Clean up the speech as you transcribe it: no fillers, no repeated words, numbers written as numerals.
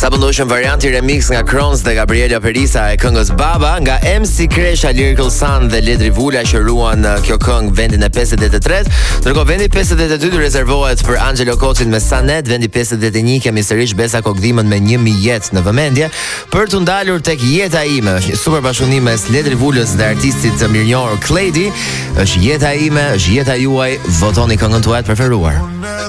Sa pëndoshëm varianti remix nga Kronos dhe Gabriela Perisa e këngës Baba nga MC Kresha, Lyrical Sun dhe Ledri Vula që ruan kjo këngë vendin e 53. Ndërkohë vendi 52 rezervohet për Angelo Kocin me Sanet, vendi 51 kemi sërish Besa Kokdimën me 1000 jetë në vëmendje për të ndalur tek Jeta ime. Është një super bashkëpunim mes Ledri Vulës dhe artistit të mirënjohur Kledi. Është Jeta ime, është jeta juaj, votoni këngën tuaj të preferuar.